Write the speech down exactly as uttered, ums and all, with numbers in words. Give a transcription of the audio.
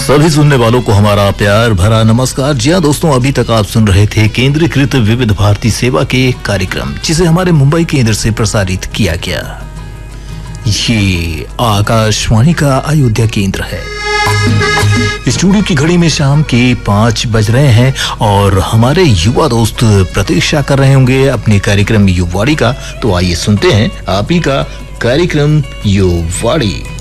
सभी सुनने वालों को हमारा प्यार भरा नमस्कार। जी हाँ दोस्तों, अभी तक आप सुन रहे थे केंद्रीकृत विविध भारती सेवा के कार्यक्रम, जिसे हमारे मुंबई केंद्र से प्रसारित किया गया। ये आकाशवाणी का अयोध्या केंद्र है। स्टूडियो की घड़ी में शाम के पांच बज रहे हैं और हमारे युवा दोस्त प्रतीक्षा कर रहे होंगे अपने कार्यक्रम युवाड़ी का। तो आइए सुनते हैं आप ही का कार्यक्रम युवाड़ी।